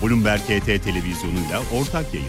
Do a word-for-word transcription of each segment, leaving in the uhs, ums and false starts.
Bloomberg H T televizyonuyla ortak yayın.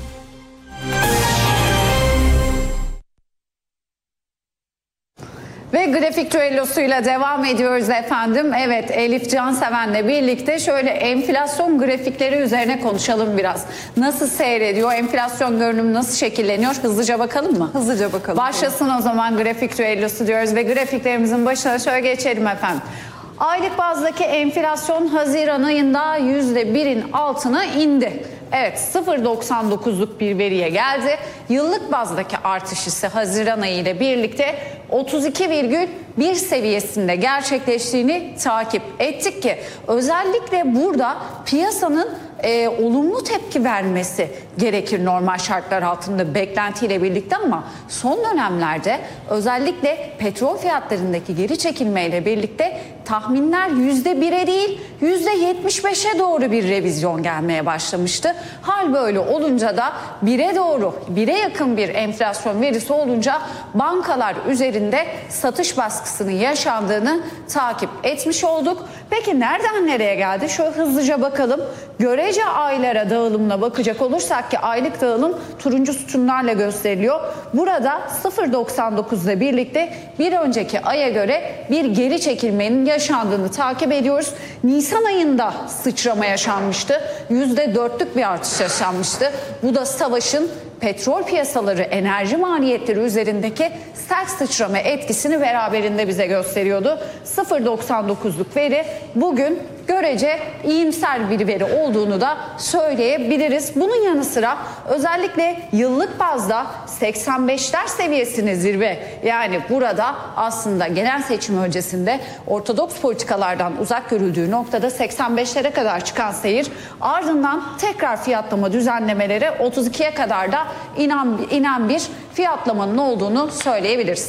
Ve grafik düellosuyla devam ediyoruz efendim. Evet, Elif Canseven'le birlikte şöyle enflasyon grafikleri üzerine konuşalım biraz. Nasıl seyrediyor? Enflasyon görünümü nasıl şekilleniyor? Hızlıca bakalım mı? Hızlıca bakalım. Başlasın o zaman grafik düellosu diyoruz ve grafiklerimizin başına şöyle geçelim efendim. Aylık bazdaki enflasyon Haziran ayında yüzde birin altına indi. Evet, sıfır virgül doksan dokuzluk bir veriye geldi. Yıllık bazdaki artış ise Haziran ayı ile birlikte otuz iki virgül bir seviyesinde gerçekleştiğini takip ettik ki özellikle burada piyasanın e, olumlu tepki vermesi gerekir normal şartlar altında beklentiyle birlikte, ama son dönemlerde özellikle petrol fiyatlarındaki geri çekilmeyle birlikte tahminler yüzde bire değil yüzde yetmiş beşe doğru bir revizyon gelmeye başlamıştı. Hal böyle olunca da bire doğru, bire yakın bir enflasyon verisi olunca bankalar üzerinde satış baskısının yaşandığını takip etmiş olduk. Peki nereden nereye geldi? Şöyle hızlıca bakalım. Görece aylara dağılımına bakacak olursak ki aylık dağılım turuncu sütunlarla gösteriliyor. Burada sıfır virgül doksan dokuz ile birlikte bir önceki aya göre bir geri çekilmenin yaşandığını takip ediyoruz. Nisan ayında sıçrama yaşanmıştı. yüzde dörtlük bir artış yaşanmıştı. Bu da savaşın petrol piyasaları, enerji maliyetleri üzerindeki sert sıçrama etkisini beraberinde bize gösteriyordu. sıfır virgül doksan dokuzluk veri bugün görece iyimser bir veri olduğunu da söyleyebiliriz. Bunun yanı sıra özellikle yıllık bazda seksen beşler seviyesine zirve, yani burada aslında genel seçim öncesinde ortodoks politikalardan uzak görüldüğü noktada seksen beşlere kadar çıkan seyir, ardından tekrar fiyatlama düzenlemeleri otuz ikiye kadar da inen, inen bir fiyatlamanın olduğunu söyleyebiliriz.